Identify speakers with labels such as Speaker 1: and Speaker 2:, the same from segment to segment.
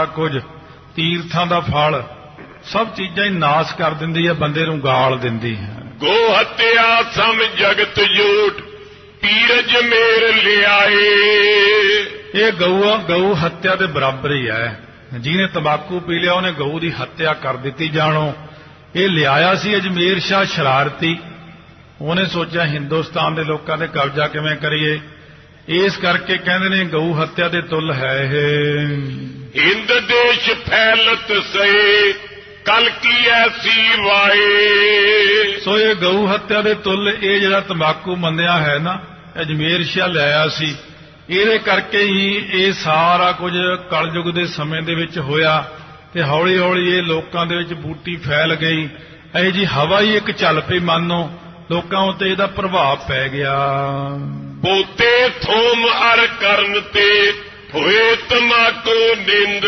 Speaker 1: ਕੁਝ, ਤੀਰਥਾਂ ਦਾ ਫਲ, ਸਭ ਚੀਜ਼ਾਂ ਹੀ ਨਾਸ ਕਰ ਦਿੰਦੀ ਹੈ, ਬੰਦੇ ਨੂੰ ਗਾਲ ਦਿੰਦੀ ਹੈ।
Speaker 2: ਗੋ ਹੱਤਿਆ ਸਮ ਜਗਤ ਜੂਠ, ਪੀਰਜ ਮੇਰ ਲਿਆਏ।
Speaker 1: ਇਹ ਗਊ ਹੱਤਿਆ ਦੇ ਬਰਾਬਰ ਹੀ ਹੈ। ਜਿਹਨੇ ਤੰਬਾਕੂ ਪੀ ਲਿਆ ਉਹਨੇ ਗਊ ਦੀ ਹੱਤਿਆ ਕਰ ਦਿੱਤੀ ਜਾਣੋ। ਇਹ ਲਿਆਇਆ ਸੀ ਅਜਮੇਰ ਸ਼ਾਹ ਸ਼ਰਾਰਤੀ, ਉਹਨੇ ਸੋਚਿਆ ਹਿੰਦੁਸਤਾਨ ਦੇ ਲੋਕਾਂ ਤੇ ਕਬਜ਼ਾ ਕਿਵੇਂ ਕਰੀਏ, ਇਸ ਕਰਕੇ ਕਹਿੰਦੇ ਨੇ ਗਊ ਹੱਤਿਆ ਦੇ ਤੁੱਲ ਹੈ ਇਹ।
Speaker 2: ਹਿੰਦ ਦੇਸ਼ ਫੈਲਤ ਸੇ ਕਲ ਕੀ ਐਸੀ ਵਾਏ।
Speaker 1: ਸੋ ਇਹ ਗਊ ਹੱਤਿਆ ਦੇ ਤੁੱਲ ਇਹ ਜਿਹੜਾ ਤੰਬਾਕੂ ਮੰਨਿਆ ਹੈ ਨਾ, ਅਜਮੇਰ ਸ਼ਾਹ ਲਿਆਇਆ ਸੀ, ਇਹਦੇ ਕਰਕੇ ਹੀ ਇਹ ਸਾਰਾ ਕੁਝ ਕਲਯੁਗ ਦੇ ਸਮੇਂ ਦੇ ਵਿੱਚ ਹੋਇਆ ਤੇ ਹੌਲੀ ਹੌਲੀ ਇਹ ਲੋਕਾਂ ਦੇ ਵਿੱਚ ਬੂਟੀ ਫੈਲ ਗਈ। ਇਹ ਜੀ ਹਵਾ ਹੀ ਇੱਕ ਚੱਲ ਪਈ, ਮੰਨੋ ਲੋਕਾਂ ਉੱਤੇ ਇਹਦਾ ਪ੍ਰਭਾਵ ਪੈ ਗਿਆ।
Speaker 2: ਬੋਤੇ ਥੋਮ ਅਰ ਕਰਨ ਤੇ ਹੋਏ ਤਮਾਕੂ ਨਿੰਦ।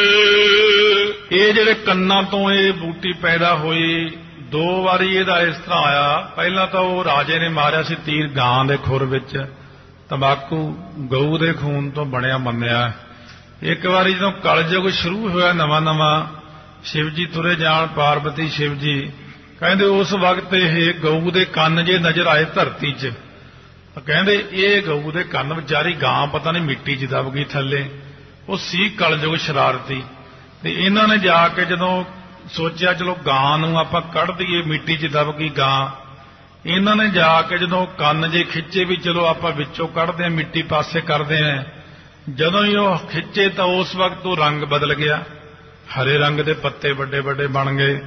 Speaker 1: ਇਹ ਜਿਹੜੇ ਕੰਨਾਂ ਤੋਂ ਇਹ ਬੂਟੀ ਪੈਦਾ ਹੋਈ, 2 ਵਾਰੀ ਇਹਦਾ ਇਸ ਤਰ੍ਹਾਂ ਆਇਆ। ਪਹਿਲਾਂ ਤਾਂ ਉਹ ਰਾਜੇ ਨੇ ਮਾਰਿਆ ਸੀ ਤੀਰ ਗਾਂ ਦੇ ਖੁਰ ਵਿੱਚ, ਤੰਬਾਕੂ ਗਊ ਦੇ ਖੂਨ ਤੋਂ ਬਣਿਆ ਮੰਨਿਆ। ਇੱਕ ਵਾਰੀ ਜਦੋਂ ਕਲਯੁਗ ਸ਼ੁਰੂ ਹੋਇਆ ਨਵਾਂ ਸ਼ਿਵ ਜੀ ਤੁਰੇ ਜਾਣ, ਪਾਰਵਤੀ ਸ਼ਿਵ ਜੀ, ਕਹਿੰਦੇ ਉਸ ਵਕਤ ਇਹ ਗਊ ਦੇ ਕੰਨ ਜੇ ਨਜ਼ਰ ਆਏ ਧਰਤੀ 'ਚ, ਕਹਿੰਦੇ ਇਹ ਗਊ ਦੇ ਕੰਨ ਵਿਚਾਰੀ ਗਾਂ ਪਤਾ ਨਹੀਂ ਮਿੱਟੀ 'ਚ ਦਬ ਗਈ ਥੱਲੇ। ਉਹ ਸੀ ਕਲਯੁਗ ਸ਼ਰਾਰਤੀ। ਤੇ ਇਹਨਾਂ ਨੇ ਜਾ ਕੇ ਜਦੋਂ ਸੋਚਿਆ ਚਲੋ ਗਾਂ ਨੂੰ ਆਪਾਂ ਕੱਢ ਦਈਏ, ਮਿੱਟੀ 'ਚ ਦਬ ਗਈ ਗਾਂ, ਇਹਨਾਂ ਨੇ ਜਾ ਕੇ ਜਦੋਂ ਕੰਨ ਜੇ ਖਿੱਚੇ ਵੀ ਚਲੋ ਆਪਾਂ ਵਿੱਚੋਂ ਕੱਢਦੇ ਹਾਂ, ਮਿੱਟੀ ਪਾਸੇ ਕਰਦੇ ਹਾਂ, ਜਦੋਂ ਹੀ ਉਹ ਖਿੱਚੇ ਤਾਂ ਉਸ ਵਕਤ ਉਹ ਰੰਗ ਬਦਲ ਗਿਆ, ਹਰੇ ਰੰਗ ਦੇ ਪੱਤੇ ਵੱਡੇ ਵੱਡੇ ਬਣ ਗਏ।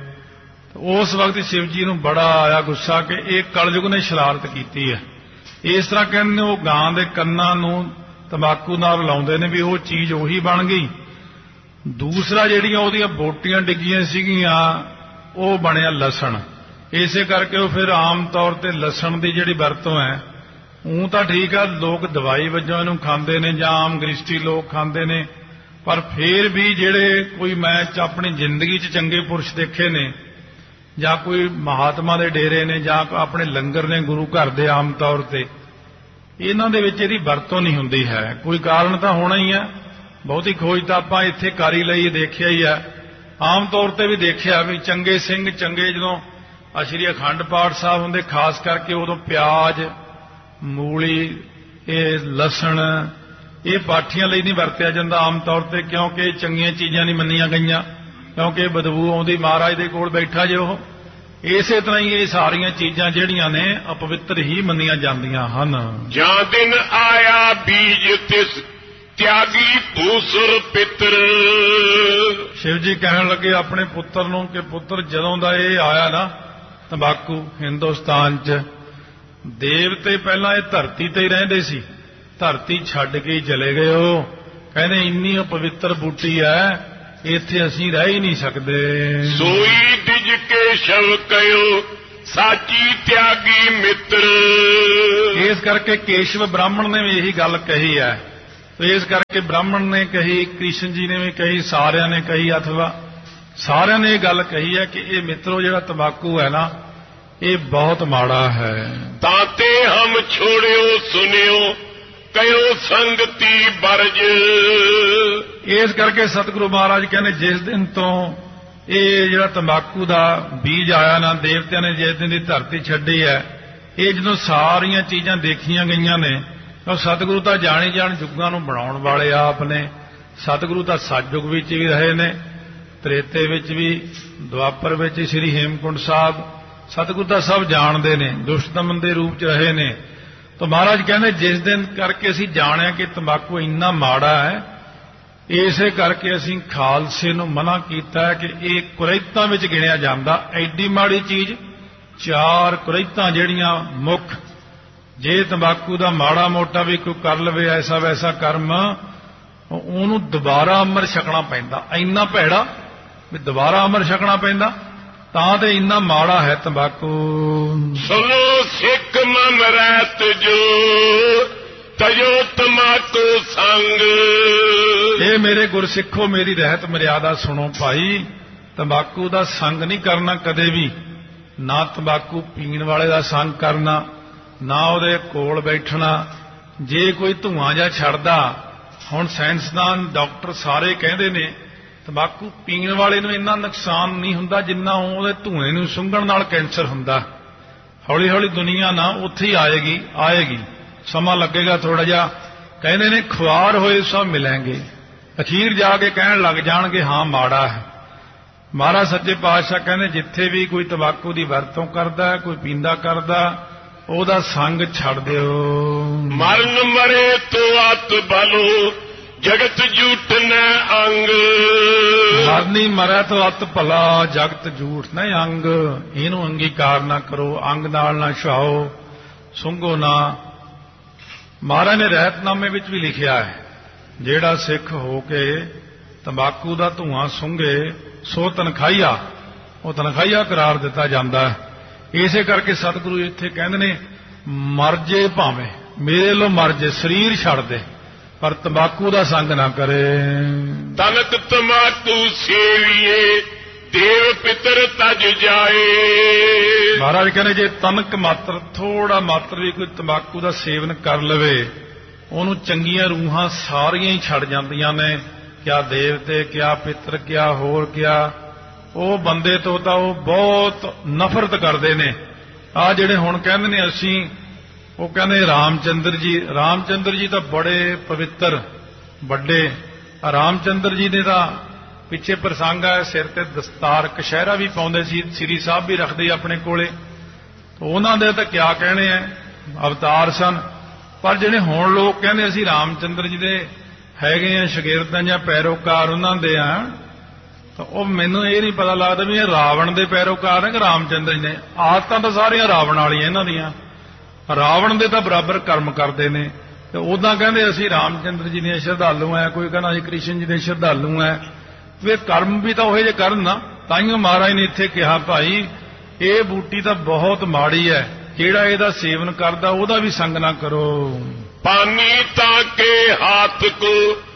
Speaker 1: ਉਸ ਵਕਤ ਸ਼ਿਵ ਜੀ ਨੂੰ ਬੜਾ ਆਇਆ ਗੁੱਸਾ ਕਿ ਇਹ ਕਲਯੁਗ ਨੇ ਸ਼ਰਾਰਤ ਕੀਤੀ ਹੈ। ਇਸ ਤਰ੍ਹਾਂ ਕਹਿੰਦੇ ਉਹ ਗਾਂ ਦੇ ਕੰਨਾਂ ਨੂੰ ਤੰਬਾਕੂ ਨਾਲ ਲਾਉਂਦੇ ਨੇ ਵੀ ਉਹ ਚੀਜ਼ ਉਹੀ ਬਣ ਗਈ। ਦੂਸਰਾ ਜਿਹੜੀਆਂ ਉਹਦੀਆਂ ਬੋਟੀਆਂ ਡਿੱਗੀਆਂ ਸੀਗੀਆਂ ਉਹ ਬਣਿਆ ਲਸਣ। ਇਸੇ ਕਰਕੇ ਉਹ ਫਿਰ ਆਮ ਤੌਰ ਤੇ ਲਸਣ ਦੀ ਜਿਹੜੀ ਵਰਤੋਂ ਹੈ, ਉਹ ਤਾਂ ਠੀਕ ਆ ਲੋਕ ਦਵਾਈ ਵਜੋਂ ਇਹਨੂੰ ਖਾਂਦੇ ਨੇ ਜਾਂ ਆਮ ਗ੍ਰਿਸ਼ਟੀ ਲੋਕ ਖਾਂਦੇ ਨੇ, ਪਰ ਫਿਰ ਵੀ ਜਿਹੜੇ ਕੋਈ ਮੈਂ ਆਪਣੀ ਜ਼ਿੰਦਗੀ 'ਚ ਚੰਗੇ ਪੁਰਸ਼ ਦੇਖੇ ਨੇ ਜਾਂ ਕੋਈ ਮਹਾਤਮਾ ਦੇ ਡੇਰੇ ਨੇ ਜਾਂ ਆਪਣੇ ਲੰਗਰ ਨੇ ਗੁਰੂ ਘਰ ਦੇ, ਆਮ ਤੌਰ ਤੇ ਇਹਨਾਂ ਦੇ ਵਿੱਚ ਇਹਦੀ ਵਰਤੋਂ ਨਹੀਂ ਹੁੰਦੀ ਹੈ। ਕੋਈ ਕਾਰਨ ਤਾਂ ਹੋਣਾ ਹੀ ਹੈ, ਬਹੁਤੀ ਖੋਜ ਤਾਂ ਆਪਾਂ ਇੱਥੇ ਕਰ ਹੀ ਲਈ, ਦੇਖਿਆ ਹੀ ਹੈ। ਆਮ ਤੌਰ ਤੇ ਵੀ ਦੇਖਿਆ ਵੀ ਚੰਗੇ ਸਿੰਘ ਚੰਗੇ ਜਦੋਂ ਸ਼੍ਰੀ ਅਖੰਡ ਪਾਠ ਸਾਹਿਬ ਹੁੰਦੇ, ਖਾਸ ਕਰਕੇ ਉਦੋਂ ਪਿਆਜ਼, ਮੂਲੀ, ਇਹ ਲਸਣ, ਇਹ ਪਾਠੀਆਂ ਲਈ ਨਹੀਂ ਵਰਤਿਆ ਜਾਂਦਾ ਆਮ ਤੌਰ ਤੇ, ਕਿਉਂਕਿ ਇਹ ਚੰਗੀਆਂ ਚੀਜ਼ਾਂ ਨਹੀਂ ਮੰਨੀਆਂ ਗਈਆਂ, ਕਿਉਂਕਿ ਬਦਬੂ ਆਉਂਦੀ ਮਹਾਰਾਜ ਦੇ ਕੋਲ ਬੈਠਾ ਜੇ ਉਹ। ਇਸੇ ਤਰ੍ਹਾਂ ਹੀ ਇਹ ਸਾਰੀਆਂ ਚੀਜ਼ਾਂ ਜਿਹੜੀਆਂ ਨੇ ਅਪਵਿੱਤਰ ਹੀ ਮੰਨੀਆਂ ਜਾਂਦੀਆਂ ਹਨ।
Speaker 2: ਜਾਂ ਦਿਨ ਆਇਆ ਬੀਜ ਤਿਸ ਤਿਆਗੀ ਭੂਸੁਰ ਪਿਤਰ।
Speaker 1: ਸ਼ਿਵ ਜੀ ਕਹਿਣ ਲੱਗੇ ਆਪਣੇ ਪੁੱਤਰ ਨੂੰ ਕਿ ਪੁੱਤਰ ਜਦੋਂ ਦਾ ਇਹ ਆਇਆ ਨਾ ਤੰਬਾਕੂ ਹਿੰਦੁਸਤਾਨ 'ਚ, ਦੇਵਤੇ ਪਹਿਲਾਂ ਇਹ ਧਰਤੀ ਤੇ ਹੀ ਰਹਿੰਦੇ ਸੀ, ਧਰਤੀ ਛੱਡ ਕੇ ਹੀ ਚਲੇ ਗਏ। ਉਹ ਕਹਿੰਦੇ ਇੰਨੀ ਅਪਵਿੱਤਰ ਬੂਟੀ ਹੈ, ਇੱਥੇ ਅਸੀਂ ਰਹਿ ਹੀ ਨਹੀਂ ਸਕਦੇ।
Speaker 2: ਸੋਈ ਦਿਜ ਕੇ ਸ਼ਵ ਕਯੋ ਸਾਚੀ ਤਿਆਗੀ ਮਿੱਤਰ।
Speaker 1: ਇਸ ਕਰਕੇ ਕੇਸ਼ਵ ਬ੍ਰਾਹਮਣ ਨੇ ਵੀ ਇਹੀ ਗੱਲ ਕਹੀ ਹੈ। ਇਸ ਕਰਕੇ ਬ੍ਰਾਹਮਣ ਨੇ ਕਹੀ, ਕ੍ਰਿਸ਼ਨ ਜੀ ਨੇ ਵੀ ਕਹੀ, ਸਾਰਿਆਂ ਨੇ ਕਹੀ, ਅਥਵਾ ਸਾਰਿਆਂ ਨੇ ਇਹ ਗੱਲ ਕਹੀ ਹੈ ਕਿ ਇਹ ਮਿੱਤਰੋ ਜਿਹੜਾ ਤੰਬਾਕੂ ਹੈ ਨਾ, ਇਹ ਬਹੁਤ ਮਾੜਾ ਹੈ।
Speaker 2: ਤਾਤੇ ਹਮ ਛੋੜਿਓ ਸੁਨਿਓ ਕਯੋ ਸੰਗਤੀ ਬਰਜ।
Speaker 1: ਇਸ ਕਰਕੇ ਸਤਿਗੁਰੂ ਮਹਾਰਾਜ ਕਹਿੰਦੇ ਜਿਸ ਦਿਨ ਤੋਂ ਇਹ ਜਿਹੜਾ ਤੰਬਾਕੂ ਦਾ ਬੀਜ ਆਇਆ ਨਾ, ਦੇਵਤਿਆਂ ਨੇ ਜਿਸ ਦਿਨ ਦੀ ਧਰਤੀ ਛੱਡੀ ਹੈ, ਇਹ ਜਦੋਂ ਸਾਰੀਆਂ ਚੀਜ਼ਾਂ ਦੇਖੀਆਂ ਗਈਆਂ ਨੇ, ਉਹ ਸਤਿਗੁਰੂ ਤਾਂ ਜਾਣੀ ਜਾਣ ਯੁੱਗਾਂ ਨੂੰ ਬਣਾਉਣ ਵਾਲੇ ਆਪ ਨੇ। ਸਤਿਗੁਰੂ ਤਾਂ ਸਤਿਯੁਗ ਵਿੱਚ ਵੀ ਰਹੇ ਨੇ, ਤ੍ਰੇਤੇ ਵਿੱਚ ਵੀ, ਦੁਆਪਰ ਵਿੱਚ, ਸ੍ਰੀ ਹੇਮਕੁੰਟ ਸਾਹਿਬ, ਸਤਿਗੁਰੂ ਤਾਂ ਸਭ ਜਾਣਦੇ ਨੇ, ਦੁਸ਼ਟਦਮਨ ਦੇ ਰੂਪ 'ਚ ਰਹੇ ਨੇ। ਤਾਂ ਮਹਾਰਾਜ ਕਹਿੰਦੇ ਜਿਸ ਦਿਨ ਕਰਕੇ ਅਸੀਂ ਜਾਣਿਆ ਕਿ ਤੰਬਾਕੂ ਇੰਨਾ ਮਾੜਾ ਹੈ, ਇਸੇ ਕਰਕੇ ਅਸੀਂ ਖਾਲਸੇ ਨੂੰ ਮਨਾ ਕੀਤਾ ਹੈ ਕਿ ਇਹ ਕੁਰੈਤਾਂ ਵਿੱਚ ਗਿਣਿਆ ਜਾਂਦਾ। ਐਡੀ ਮਾੜੀ ਚੀਜ਼, 4 ਕੁਰੈਤਾਂ ਜਿਹੜੀਆਂ ਮੁੱਖ, ਜੇ ਤੰਬਾਕੂ ਦਾ ਮਾੜਾ ਮੋਟਾ ਵੀ ਕੋਈ ਕਰ ਲਵੇ ਐਸਾ ਵੈਸਾ ਕਰਮ, ਉਹਨੂੰ ਦੁਬਾਰਾ ਅਮਰ ਛਕਣਾ ਪੈਂਦਾ। ਇੰਨਾ ਭੈੜਾ ਵੀ ਦੁਬਾਰਾ ਅਮਰ ਛਕਣਾ ਪੈਂਦਾ, ਤਾਂ ਤੇ ਇੰਨਾ ਮਾੜਾ ਹੈ ਤੰਬਾਕੂ।
Speaker 2: ਸੁਨੋ ਸਿੱਖ ਮਨ ਰਹਿਤ ਜੋ ਤਜੋ ਤੰਬਾਕੂ ਸੰਗ।
Speaker 1: ਇਹ ਮੇਰੇ ਗੁਰਸਿੱਖੋ ਮੇਰੀ ਰਹਿਤ ਮਰਿਆਦਾ ਸੁਣੋ ਭਾਈ, ਤੰਬਾਕੂ ਦਾ ਸੰਗ ਨਹੀਂ ਕਰਨਾ ਕਦੇ ਵੀ, ਨਾ ਤੰਬਾਕੂ ਪੀਣ ਵਾਲੇ ਦਾ ਸੰਗ ਕਰਨਾ, ਨਾ ਉਹਦੇ ਕੋਲ ਬੈਠਣਾ। ਜੇ ਕੋਈ ਧੂਆਂ ਜਾਂ ਛੱਡਦਾ, ਹੁਣ ਸਾਇੰਸਦਾਨ ਡਾਕਟਰ ਸਾਰੇ ਕਹਿੰਦੇ ਨੇ ਤੰਬਾਕੂ ਪੀਣ ਵਾਲੇ ਨੂੰ ਇੰਨਾ ਨੁਕਸਾਨ ਨਹੀਂ ਹੁੰਦਾ ਜਿੰਨਾ ਉਹਦੇ ਧੂਏ ਨੂੰ ਸੁੰਘਣ ਨਾਲ ਕੈਂਸਰ ਹੁੰਦਾ। ਹੌਲੀ ਹੌਲੀ ਦੁਨੀਆ ਨਾ ਉੱਥੇ ਹੀ ਆਏਗੀ, ਸਮਾਂ ਲੱਗੇਗਾ ਥੋੜਾ ਜਿਹਾ। ਕਹਿੰਦੇ ਨੇ ਖੁਆਰ ਹੋਏ ਸਭ ਮਿਲਣਗੇ, ਅਖੀਰ ਜਾ ਕੇ ਕਹਿਣ ਲੱਗ ਜਾਣਗੇ ਹਾਂ ਮਾੜਾ ਹੈ। ਮਹਾਰਾਜ ਸੱਚੇ ਪਾਤਸ਼ਾਹ ਕਹਿੰਦੇ ਜਿੱਥੇ ਵੀ ਕੋਈ ਤੰਬਾਕੂ ਦੀ ਵਰਤੋਂ ਕਰਦਾ, ਕੋਈ ਪੀਂਦਾ ਕਰਦਾ, ਉਹਦਾ ਸੰਗ ਛੱਡ ਦਿਓ।
Speaker 2: ਮਰਨ ਮਰੇ ਤੋ ਅਤ ਬਲੋ ਜਗਤ ਝੂਠ ਨ ਅੰਗ।
Speaker 1: ਮਰਨੀ ਮਰੈ ਤੋ ਅਤ ਭਲਾ ਜਗਤ ਝੂਠ ਨ ਅੰਗ। ਇਹਨੂੰ ਅੰਗੀਕਾਰ ਨਾ ਕਰੋ, ਅੰਗ ਨਾਲ ਨਾ ਛਾਓ, ਸੁੰਘੋ ਨਾ। ਮਹਾਰਾਜ ਨੇ ਰਹਿਤਨਾਮੇ ਵਿੱਚ ਵੀ ਲਿਖਿਆ ਹੈ ਜਿਹੜਾ ਸਿੱਖ ਹੋ ਕੇ ਤੰਬਾਕੂ ਦਾ ਧੂੰਆਂ ਸੁੰਘੇ ਸੋ ਤਨਖਾਹੀਆ, ਉਹ ਤਨਖਾਹੀਆ ਕਰਾਰ ਦਿੱਤਾ ਜਾਂਦਾ ਹੈ। ਇਸੇ ਕਰਕੇ ਸਤਿਗੁਰੂ ਇੱਥੇ ਕਹਿੰਦੇ ਨੇ ਮਰ ਜੇ ਭਾਵੇਂ, ਮੇਰੇ ਲੋ ਮਰ ਜੇ, ਸਰੀਰ ਛੱਡ ਦੇ, ਪਰ ਤੰਬਾਕੂ ਦਾ ਸੰਗ ਨਾ ਕਰੇ।
Speaker 2: ਤਨਕ ਤਮਾਕੂ ਸੇਵੀਏ ਦੇਵ ਪਿਤਰ ਤਜ ਜਾਏ।
Speaker 1: ਮਹਾਰਾਜ ਕਹਿੰਦੇ ਜੇ ਤਨਕ ਮਾਤਰ, ਥੋੜਾ ਮਾਤਰ ਵੀ ਕੋਈ ਤੰਬਾਕੂ ਦਾ ਸੇਵਨ ਕਰ ਲਵੇ, ਉਹਨੂੰ ਚੰਗੀਆਂ ਰੂਹਾਂ ਸਾਰੀਆਂ ਹੀ ਛੱਡ ਜਾਂਦੀਆਂ ਨੇ। ਕਿਆ ਦੇਵਤੇ, ਕਿਆ ਪਿੱਤਰ, ਕਿਆ ਹੋਰ ਕਿਆ। ਉਹ ਬੰਦੇ ਤੋਂ ਤਾਂ ਉਹ ਬਹੁਤ ਨਫ਼ਰਤ ਕਰਦੇ ਨੇ। ਆ ਜਿਹੜੇ ਹੁਣ ਕਹਿੰਦੇ ਨੇ ਅਸੀਂ, ਉਹ ਕਹਿੰਦੇ ਰਾਮਚੰਦਰ ਜੀ ਤਾਂ ਬੜੇ ਪਵਿੱਤਰ ਵੱਡੇ। ਰਾਮਚੰਦਰ ਜੀ ਨੇ ਤਾਂ ਪਿੱਛੇ ਪ੍ਰਸੰਗ ਹੈ, ਸਿਰ ਤੇ ਦਸਤਾਰ ਕਸ਼ਹਿਰਾ ਵੀ ਪਾਉਂਦੇ ਸੀ, ਸ੍ਰੀ ਸਾਹਿਬ ਵੀ ਰੱਖਦੇ ਆਪਣੇ ਕੋਲੇ। ਉਹਨਾਂ ਦੇ ਤਾਂ ਕਿਆ ਕਹਿਣੇ ਐ, ਅਵਤਾਰ ਸਨ। ਪਰ ਜਿਹੜੇ ਹੁਣ ਲੋਕ ਕਹਿੰਦੇ ਅਸੀਂ ਰਾਮਚੰਦਰ ਜੀ ਦੇ ਹੈਗੇ ਆ ਸ਼ਾਗਿਰਦਾਂ ਜਾਂ ਪੈਰੋਕਾਰ ਉਹਨਾਂ ਦੇ ਆ, ਤਾਂ ਉਹ ਮੈਨੂੰ ਇਹ ਨਹੀਂ ਪਤਾ ਲੱਗਦਾ ਵੀ ਇਹ ਰਾਵਣ ਦੇ ਪੈਰੋਕਾਰ ਨੇ ਕਿ ਰਾਮਚੰਦਰ ਜੀ ਨੇ। ਆਦਤਾਂ ਤਾਂ ਸਾਰੀਆਂ ਰਾਵਣ ਵਾਲੀਆਂ ਇਹਨਾਂ ਦੀਆਂ, ਰਾਵਣ ਦੇ ਤਾਂ ਬਰਾਬਰ ਕਰਮ ਕਰਦੇ ਨੇ। ਤੇ ਉਦਾਂ ਕਹਿੰਦੇ ਅਸੀਂ ਰਾਮਚੰਦਰ ਜੀ ਦੇ ਸ਼ਰਧਾਲੂ ਆ, ਕੋਈ ਕਹਿੰਦਾ ਅਸੀਂ ਕ੍ਰਿਸ਼ਨ ਜੀ ਦੇ ਸ਼ਰਧਾਲੂ ਆ। ਵੀ ਕਰਮ ਵੀ ਤਾਂ ਉਹੇ ਜਿਹੇ ਕਰਨ ਨਾ। ਤਾਈਓ ਮਹਾਰਾਜ ਨੇ ਇੱਥੇ ਕਿਹਾ ਭਾਈ ਇਹ ਬੂਟੀ ਤਾਂ ਬਹੁਤ ਮਾੜੀ ਹੈ, ਜਿਹੜਾ ਇਹਦਾ ਸੇਵਨ ਕਰਦਾ ਉਹਦਾ ਵੀ ਸੰਗ ਨਾ ਕਰੋ।
Speaker 2: ਪਾਨੀ ਤਾਂ ਕੇ ਹੱਥ ਕੋ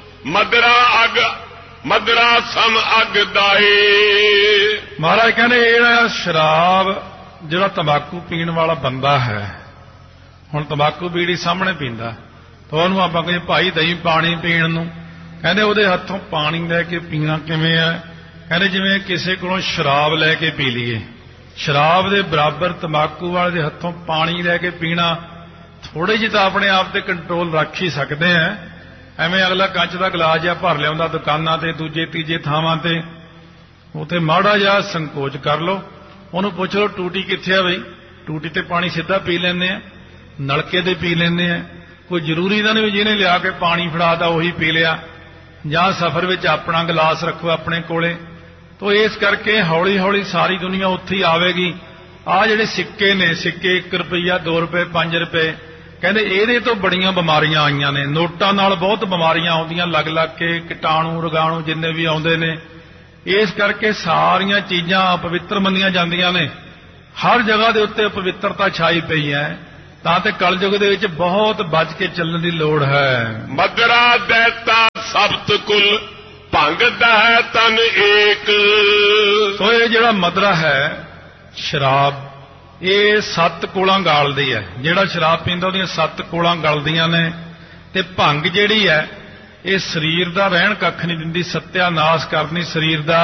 Speaker 2: ਮਦਰਾ ਸਮ ਅਗ ਦਾਏ।
Speaker 1: ਮਹਾਰਾਜ ਕਹਿੰਦੇ ਇਹਦਾ ਸ਼ਰਾਬ ਜਿਹੜਾ ਤੰਬਾਕੂ ਪੀਣ ਵਾਲਾ ਬੰਦਾ ਹੈ, ਹੁਣ ਤੰਬਾਕੂ ਬੀੜੀ ਸਾਹਮਣੇ ਪੀਂਦਾ, ਤਾਂ ਉਹਨੂੰ ਆਪਾਂ ਕਹਿੰਦੇ ਭਾਈ ਦਹੀਂ ਪਾਣੀ ਪੀਣ ਨੂੰ, ਕਹਿੰਦੇ ਉਹਦੇ ਹੱਥੋਂ ਪਾਣੀ ਲੈ ਕੇ ਪੀਣਾ ਕਿਵੇਂ ਹੈ? ਕਹਿੰਦੇ ਜਿਵੇਂ ਕਿਸੇ ਕੋਲੋਂ ਸ਼ਰਾਬ ਲੈ ਕੇ ਪੀ ਲਈਏ, ਸ਼ਰਾਬ ਦੇ ਬਰਾਬਰ ਤੰਬਾਕੂ ਵਾਲੇ ਦੇ ਹੱਥੋਂ ਪਾਣੀ ਲੈ ਕੇ ਪੀਣਾ। ਥੋੜੇ ਜਿਹੀ ਤਾਂ ਆਪਣੇ ਆਪ ਤੇ ਕੰਟਰੋਲ ਰੱਖ ਹੀ ਸਕਦੇ ਆ। ਐਵੇਂ ਅਗਲਾ ਕੱਚ ਦਾ ਗਲਾਸ ਜਿਹਾ ਭਰ ਲਿਆਉਂਦਾ ਦੁਕਾਨਾਂ ਤੇ, ਦੂਜੇ ਤੀਜੇ ਥਾਵਾਂ ਤੇ, ਉੱਥੇ ਮਾੜਾ ਜਿਹਾ ਸੰਕੋਚ ਕਰ ਲਓ, ਉਹਨੂੰ ਪੁੱਛ ਲਓ ਟੂਟੀ ਕਿੱਥੇ ਆ ਬਈ। ਟੂਟੀ ਤੇ ਪਾਣੀ ਸਿੱਧਾ ਪੀ ਲੈਂਦੇ ਆ, ਨਲਕੇ ਤੇ ਪੀ ਲੈਂਦੇ ਆ। ਕੋਈ ਜ਼ਰੂਰੀ ਤਾਂ ਨਹੀਂ ਵੀ ਜਿਹਨੇ ਲਿਆ ਕੇ ਪਾਣੀ ਫੜਾਤਾ ਉਹੀ ਪੀ ਲਿਆ, ਜਾਂ ਸਫ਼ਰ ਵਿੱਚ ਆਪਣਾ ਗਲਾਸ ਰੱਖੋ ਆਪਣੇ ਕੋਲੇ। ਤੋ ਇਸ ਕਰਕੇ ਹੌਲੀ ਹੌਲੀ ਸਾਰੀ ਦੁਨੀਆ ਉੱਥੇ ਹੀ ਆਵੇਗੀ। ਆਹ ਜਿਹੜੇ ਸਿੱਕੇ ਨੇ, ਸਿੱਕੇ 1 ਰੁਪਈਆ 2 ਰੁਪਏ 5 ਰੁਪਏ, ਕਹਿੰਦੇ ਇਹਦੇ ਤੋਂ ਬੜੀਆਂ ਬਿਮਾਰੀਆਂ ਆਈਆਂ ਨੇ। ਨੋਟਾਂ ਨਾਲ ਬਹੁਤ ਬਿਮਾਰੀਆਂ ਆਉਂਦੀਆਂ ਲੱਗ ਲੱਗ ਕੇ, ਕੀਟਾਣੂ ਰੋਗਾਣੂ ਜਿੰਨੇ ਵੀ ਆਉਂਦੇ ਨੇ। ਇਸ ਕਰਕੇ ਸਾਰੀਆਂ ਚੀਜ਼ਾਂ ਅਪਵਿੱਤਰ ਮੰਨੀਆਂ ਜਾਂਦੀਆਂ ਨੇ। ਹਰ ਜਗ੍ਹਾ ਦੇ ਉੱਤੇ ਅਪਵਿੱਤਰਤਾ ਛਾਈ ਪਈ ਹੈ, ਤਾਂ ਤੇ ਕਲਯੁਗ ਦੇ ਵਿੱਚ ਬਹੁਤ ਬਚ ਕੇ ਚੱਲਣ ਦੀ ਲੋੜ ਹੈ।
Speaker 2: ਮਦਰਾ ਦੇਤਾ ਸਬਤ ਕੁਲ ਭੰਗਦਾ ਹੈ ਤਨ ਏਕ।
Speaker 1: ਸੋ ਇਹ ਜਿਹੜਾ ਮਦਰਾ ਹੈ ਸ਼ਰਾਬ, ਇਹ 7 ਕੋਲਾਂ ਗਾਲਦੀ ਹੈ। ਜਿਹੜਾ ਸ਼ਰਾਬ ਪੀਂਦਾ ਉਹਦੀਆਂ 7 ਕੋਲਾਂ ਗਲਦੀਆਂ ਨੇ। ਤੇ ਭੰਗ ਜਿਹੜੀ ਹੈ ਇਹ ਸਰੀਰ ਦਾ ਰਹਿਣ ਕੱਖ ਨਹੀਂ ਦਿੰਦੀ, ਸਤਿਆਨਾਸ਼ ਕਰਨੀ ਸਰੀਰ ਦਾ।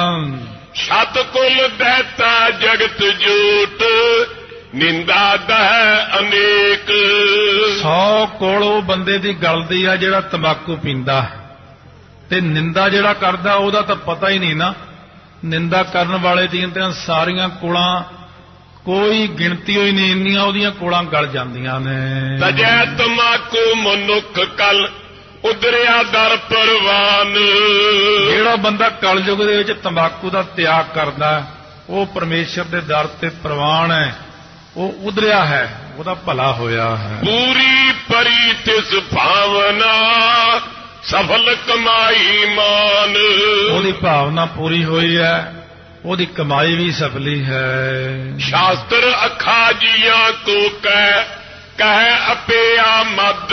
Speaker 2: ਸਤ ਕੁਲ ਦੇਤਾ ਜਗਤ ਜੂਟ ਨਿੰਦਾ ਦਹਿ ਅਨੇਕ।
Speaker 1: 100 ਕੋਲ ਉਹ ਬੰਦੇ ਦੀ ਗਲਦੀ ਆ ਜਿਹੜਾ ਤੰਬਾਕੂ ਪੀਂਦਾ, ਤੇ ਨਿੰਦਾ ਜਿਹੜਾ ਕਰਦਾ ਉਹਦਾ ਤਾਂ ਪਤਾ ਹੀ ਨਹੀਂ ਨਾ। ਨਿੰਦਾ ਕਰਨ ਵਾਲੇ ਦੀਆਂ ਤਾਂ ਸਾਰੀਆਂ ਕੋਲਾਂ ਕੋਈ ਗਿਣਤੀ ਹੋਈ ਨਹੀਂ, ਇੰਨੀਆਂ ਉਹਦੀਆਂ ਕੋਲਾਂ ਗਲ ਜਾਂਦੀਆਂ ਨੇ।
Speaker 2: ਤਜੈ ਤਮਾਕੂ ਮਨੁੱਖ ਕਲ ਉਦਰਿਆ ਦਰ ਪਰਵਾਨ।
Speaker 1: ਜਿਹੜਾ ਬੰਦਾ ਕਲਯੁਗ ਦੇ ਵਿੱਚ ਤੰਬਾਕੂ ਦਾ ਤਿਆਗ ਕਰਦਾ, ਉਹ ਪਰਮੇਸ਼ਰ ਦੇ ਦਰ ਤੇ ਪ੍ਰਵਾਨ ਹੈ, ਉਹ ਉਦਰਿਆ ਹੈ, ਉਹਦਾ ਭਲਾ ਹੋਇਆ ਹੈ।
Speaker 2: ਪੂਰੀ ਪਰੀ ਤਿਸ ਭਾਵਨਾ ਸਫਲ ਕਮਾਈ ਮਾਨ।
Speaker 1: ਉਹਦੀ ਭਾਵਨਾ ਪੂਰੀ ਹੋਈ ਹੈ, ਉਹਦੀ ਕਮਾਈ ਵੀ ਸਫਲੀ ਹੈ।
Speaker 2: ਸ਼ਾਸਤਰ ਅਖਾ ਜੀਆਂ ਕੋ ਕਹਿ ਅਪਿਆ ਮਦ।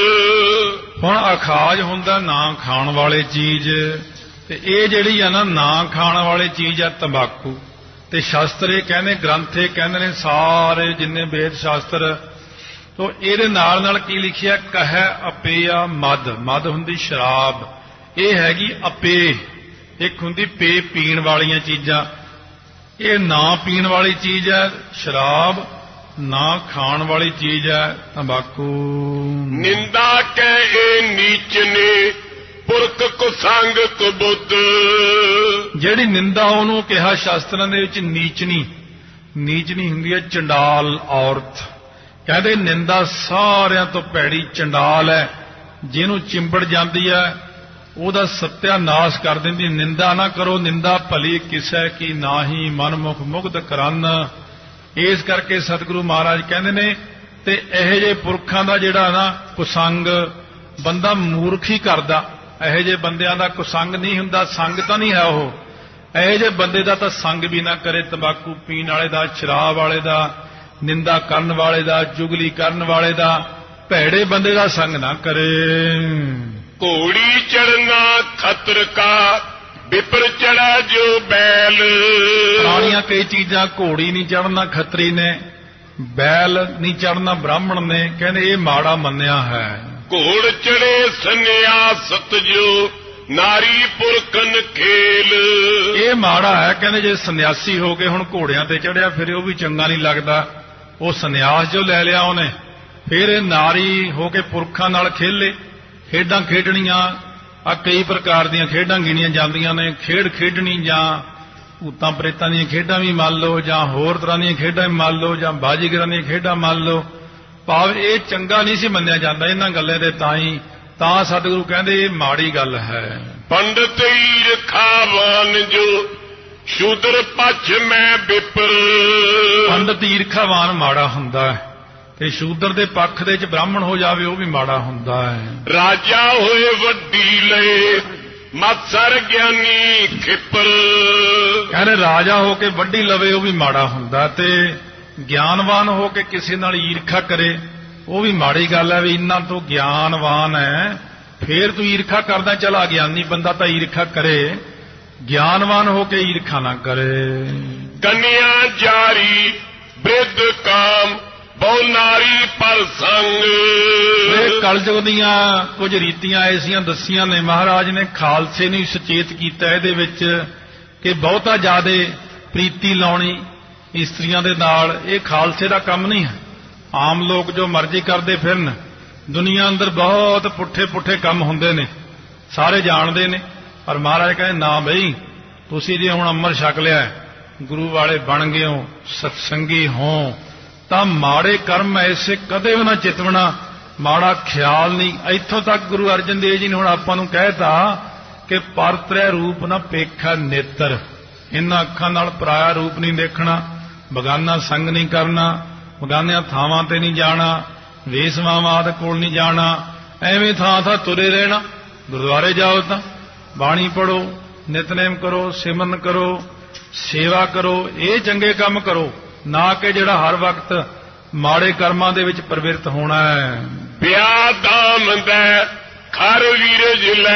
Speaker 1: ਹੁਣ ਅਖਾਜ ਹੁੰਦਾ ਨਾ ਖਾਣ ਵਾਲੇ ਚੀਜ਼, ਤੇ ਇਹ ਜਿਹੜੀ ਆ ਨਾ ਖਾਣ ਵਾਲੀ ਚੀਜ਼ ਆ ਤੰਬਾਕੂ। ਤੇ ਸ਼ਾਸਤਰ ਇਹ ਕਹਿੰਦੇ, ਗ੍ਰੰਥ ਇਹ ਕਹਿੰਦੇ ਨੇ ਸਾਰੇ ਜਿੰਨੇ ਵੇਦ ਸ਼ਾਸਤਰ, ਤੋ ਇਹਦੇ ਨਾਲ ਨਾਲ ਕੀ ਲਿਖਿਆ? ਕਹਿ ਅਪਿਆ ਮਦ। ਮਦ ਹੁੰਦੀ ਸ਼ਰਾਬ, ਇਹ ਹੈਗੀ ਅਪੇ। ਇੱਕ ਹੁੰਦੀ ਪੇ ਪੀਣ ਵਾਲੀਆਂ ਚੀਜ਼ਾਂ। ਇਹ ਨਾ ਪੀਣ ਵਾਲੀ ਚੀਜ਼ ਹੈ ਸ਼ਰਾਬ, ਨਾ ਖਾਣ ਵਾਲੀ ਚੀਜ਼ ਹੈ ਤੰਬਾਕੂ।
Speaker 2: ਨਿੰਦਾ ਕਹੇ ਨੀਚ ਨੇ ਪੁਰਖ ਕੁਸੰਗ ਕੁਬੁੱਧ।
Speaker 1: ਜਿਹੜੀ ਨਿੰਦਾ ਉਹਨੂੰ ਕਿਹਾ ਸ਼ਾਸਤਰਾਂ ਦੇ ਵਿੱਚ ਨੀਚਨੀ। ਨੀਚਨੀ ਹੁੰਦੀ ਹੈ ਚੰਡਾਲ ਔਰਤ। ਕਹਿੰਦੇ ਨਿੰਦਾ ਸਾਰਿਆਂ ਤੋਂ ਭੈੜੀ ਚੰਡਾਲ ਹੈ, ਜਿਹਨੂੰ ਚਿੰਬੜ ਜਾਂਦੀ ਹੈ ਉਹਦਾ ਸਤਿਆਨਾਸ਼ ਕਰ ਦਿੰਦੀ। ਨਿੰਦਾ ਨਾ ਕਰੋ, ਨਿੰਦਾ ਭਲੀ ਕਿਸੈ ਕੀ ਨਾਹੀ ਮਨਮੁਖ ਮੁਗਧ ਕਰਨ। ਇਸ ਕਰਕੇ ਸਤਿਗੁਰੂ ਮਹਾਰਾਜ ਕਹਿੰਦੇ ਨੇ ਤੇ ਇਹੋ ਜਿਹੇ ਪੁਰਖਾਂ ਦਾ ਜਿਹੜਾ ਨਾ ਕੁਸੰਗ ਬੰਦਾ ਮੂਰਖ ਹੀ ਕਰਦਾ। ਇਹੋ ਜਿਹੇ ਬੰਦਿਆਂ ਦਾ ਕੁਸੰਗ ਨਹੀਂ ਹੁੰਦਾ, ਸੰਗ ਤਾਂ ਨਹੀਂ ਹੈ ਉਹ। ਇਹੋ ਜਿਹੇ ਬੰਦੇ ਦਾ ਤਾਂ ਸੰਗ ਵੀ ਨਾ ਕਰੇ। ਤੰਬਾਕੂ ਪੀਣ ਵਾਲੇ ਦਾ, ਸ਼ਰਾਬ ਵਾਲੇ ਦਾ, ਨਿੰਦਾ ਕਰਨ ਵਾਲੇ ਦਾ, ਚੁਗਲੀ ਕਰਨ ਵਾਲੇ ਦਾ, ਭੈੜੇ ਬੰਦੇ ਦਾ ਸੰਗ ਨਾ ਕਰੇ।
Speaker 2: ਘੋੜੀ ਚੜਨਾ ਖਤਰ ਕਾ ਵਿਪਰ ਚੜਾ ਜੋ ਬੈਲ।
Speaker 1: ਪੁਰਾਣੀਆਂ ਕਈ ਚੀਜ਼ਾਂ, ਘੋੜੀ ਨਹੀਂ ਚੜਨਾ ਖੱਤਰੀ ਨੇ, ਬੈਲ ਨਹੀਂ ਚੜਨਾ ਬ੍ਰਾਹਮਣ ਨੇ, ਕਹਿੰਦੇ ਇਹ ਮਾੜਾ ਮੰਨਿਆ ਹੈ।
Speaker 2: ਘੋੜ ਚੜੇ ਸੰਨਿਆਸਤ ਜੋ ਨਾਰੀ ਪੁਰਖਨ ਖੇਲ।
Speaker 1: ਇਹ ਮਾੜਾ ਹੈ, ਕਹਿੰਦੇ ਜੇ ਸੰਨਿਆਸੀ ਹੋ ਕੇ ਹੁਣ ਘੋੜਿਆਂ ਤੇ ਚੜਿਆ ਫਿਰ ਉਹ ਵੀ ਚੰਗਾ ਨਹੀਂ ਲੱਗਦਾ। ਉਹ ਸੰਨਿਆਸ ਜੋ ਲੈ ਲਿਆ ਉਹਨੇ, ਫਿਰ ਇਹ ਨਾਰੀ ਹੋ ਕੇ ਪੁਰਖਾਂ ਨਾਲ ਖੇਲੇ। ਖੇਡਾਂ ਖੇਡਣੀਆਂ ਆ ਕਈ ਪ੍ਰਕਾਰ ਦੀਆਂ ਖੇਡਾਂ ਗਿਣੀਆਂ ਜਾਂਦੀਆਂ ਨੇ। ਖੇਡ ਖੇਡਣੀ ਜਾਂ ਭੂਤਾਂ ਪ੍ਰੇਤਾਂ ਦੀਆਂ ਖੇਡਾਂ ਵੀ ਮੰਨ ਲਓ, ਜਾਂ ਹੋਰ ਤਰ੍ਹਾਂ ਦੀਆਂ ਖੇਡਾਂ ਵੀ ਮੰਨ ਲਓ, ਜਾਂ ਬਾਜੀਗਰਾਂ ਦੀਆਂ ਖੇਡਾਂ ਮੰਨ ਲਓ। ਭਾਵ ਇਹ ਚੰਗਾ ਨਹੀਂ ਸੀ ਮੰਨਿਆ ਜਾਂਦਾ ਇਹਨਾਂ ਗੱਲਾਂ ਦੇ। ਤਾਂ ਸਤਿਗੁਰੂ ਕਹਿੰਦੇ ਇਹ ਮਾੜੀ ਗੱਲ ਹੈ।
Speaker 2: ਪੰਡਤ ਈਰਖਾਵਾਨ ਜੋ ਸ਼ੂਦਰ ਪਛ ਮੈਂ ਵਿਪਰ।
Speaker 1: ਪੰਡਤ ਈਰਖਾਵਾਨ ਮਾੜਾ ਹੁੰਦਾ ਹੈ, ਤੇ ਸ਼ੂਦਰ ਦੇ ਪੱਖ ਦੇ ਵਿੱਚ ਬ੍ਰਾਹਮਣ ਹੋ ਜਾਵੇ ਉਹ ਵੀ ਮਾੜਾ ਹੁੰਦਾ ਹੈ।
Speaker 2: ਰਾਜਾ ਹੋਏ ਵੱਡੀ ਲਏ ਮਤਸਰ ਗਿਆਨੀ ਖਿਪਰ।
Speaker 1: ਕਹਿੰਦੇ ਰਾਜਾ ਹੋ ਕੇ ਵੱਡੀ ਲਵੇ ਉਹ ਵੀ ਮਾੜਾ ਹੁੰਦਾ, ਤੇ ਗਿਆਨਵਾਨ ਹੋ ਕੇ ਕਿਸੇ ਨਾਲ ਈਰਖਾ ਕਰੇ ਉਹ ਵੀ ਮਾੜੀ ਗੱਲ ਹੈ। ਵੀ ਇਹਨਾਂ ਤੋਂ ਗਿਆਨਵਾਨ ਹੈ ਫੇਰ ਤੂੰ ਈਰਖਾ ਕਰਦਾ, ਚਲਾ ਗਿਆਨੀ ਬੰਦਾ ਤਾਂ ਈਰਖਾ ਕਰੇ, ਗਿਆਨਵਾਨ ਹੋ ਕੇ ਈਰਖਾ ਨਾ ਕਰੇ।
Speaker 2: ਕੰਨਿਆ ਜਾਰੀ ਬ੍ਰਿਧ ਕਾਮ ਬਹੁ ਨਾਰੀ ਪਰ ਸੰਗ।
Speaker 1: ਇਹ ਕਲਯੁਗ ਦੀਆਂ ਕੁਝ ਰੀਤੀਆਂ ਐਸੀਆਂ ਦੱਸੀਆਂ ਨੇ ਮਹਾਰਾਜ ਨੇ, ਖਾਲਸੇ ਨੂੰ ਸੁਚੇਤ ਕੀਤਾ ਇਹਦੇ ਵਿੱਚ ਕਿ ਬਹੁਤਾ ਜ਼ਿਆਦੇ ਪ੍ਰੀਤੀ ਲਾਉਣੀ ਇਸਤਰੀਆਂ ਦੇ ਨਾਲ ਇਹ ਖਾਲਸੇ ਦਾ ਕੰਮ ਨਹੀਂ ਹੈ। ਆਮ ਲੋਕ ਜੋ ਮਰਜ਼ੀ ਕਰਦੇ ਫਿਰਨ, ਦੁਨੀਆ ਅੰਦਰ ਬਹੁਤ ਪੁੱਠੇ ਪੁੱਠੇ ਕੰਮ ਹੁੰਦੇ ਨੇ, ਸਾਰੇ ਜਾਣਦੇ ਨੇ। ਪਰ ਮਹਾਰਾਜ ਕਹਿੰਦੇ ਨਾ ਬਈ, ਤੁਸੀਂ ਜੇ ਹੁਣ ਅੰਮ੍ਰਿਤ ਛਕ ਲਿਆ, ਗੁਰੂ ਵਾਲੇ ਬਣ ਗਏ ਹੋ, ਸਤਸੰਗੀ ਹੋ, ਤਾਂ ਮਾੜੇ ਕਰਮ ਐਸੇ ਕਦੇ ਵੀ ਨਾ ਚਿਤਵਣਾ, ਮਾੜਾ ਖਿਆਲ ਨਹੀਂ। ਇੱਥੋਂ ਤੱਕ ਗੁਰੂ ਅਰਜਨ ਦੇਵ ਜੀ ਨੇ ਹੁਣ ਆਪਾਂ ਨੂੰ ਕਹਿਤਾ ਕਿ ਪਰਤ੍ਰੈ ਰੂਪ ਨਾ ਪੇਖਾ ਨੇਤਰ। ਇਹਨਾਂ ਅੱਖਾਂ ਨਾਲ ਪਰਾਇਆ ਰੂਪ ਨਹੀਂ ਦੇਖਣਾ, ਬਗਾਨਾ ਸੰਗ ਨਹੀਂ ਕਰਨਾ, ਬਗਾਨਿਆਂ ਥਾਵਾਂ ਤੇ ਨਹੀਂ ਜਾਣਾ, ਵੇਸਵਾਵਾਂ ਆਦਿ ਕੋਲ ਨਹੀਂ ਜਾਣਾ, ਐਵੇਂ ਥਾਂ ਥਾਂ ਤੁਰੇ ਰਹਿਣਾ। ਗੁਰਦੁਆਰੇ ਜਾਓ ਤਾਂ ਬਾਣੀ ਪੜੋ, ਨਿਤਨੇਮ ਕਰੋ, ਸਿਮਰਨ ਕਰੋ, ਸੇਵਾ ਕਰੋ, ਇਹ ਚੰਗੇ ਕੰਮ ਕਰੋ, ਨਾ ਕਿ ਜਿਹੜਾ ਹਰ ਵਕਤ ਮਾੜੇ ਕਰਮਾਂ ਦੇ ਵਿੱਚ ਪ੍ਰਵਿਰਤ ਹੋਣਾ ਹੈ।
Speaker 2: ਪਿਆ ਦਾਮ ਦੇ ਖਰ ਵੀਰਜ ਲੈ